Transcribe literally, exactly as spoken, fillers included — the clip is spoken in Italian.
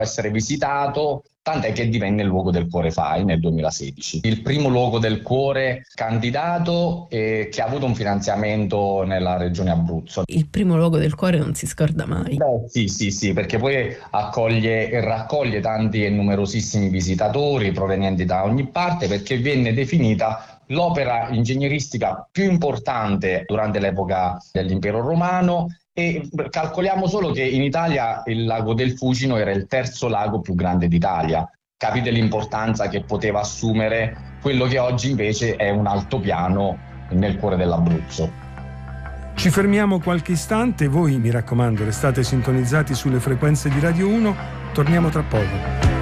essere visitato, tant'è che divenne il luogo del cuore F A I nel duemilasedici. Il primo luogo del cuore candidato e che ha avuto un finanziamento nella regione Abruzzo. Il primo luogo del cuore non si scorda mai. Beh, sì, sì, sì, perché poi accoglie e raccoglie tanti e numerosissimi visitatori provenienti da ogni parte, perché venne definita l'opera ingegneristica più importante durante l'epoca dell'Impero Romano. E calcoliamo solo che in Italia il lago del Fucino era il terzo lago più grande d'Italia. Capite l'importanza che poteva assumere quello che oggi invece è un altopiano nel cuore dell'Abruzzo. Ci fermiamo qualche istante, voi mi raccomando restate sintonizzati sulle frequenze di Radio uno, torniamo tra poco.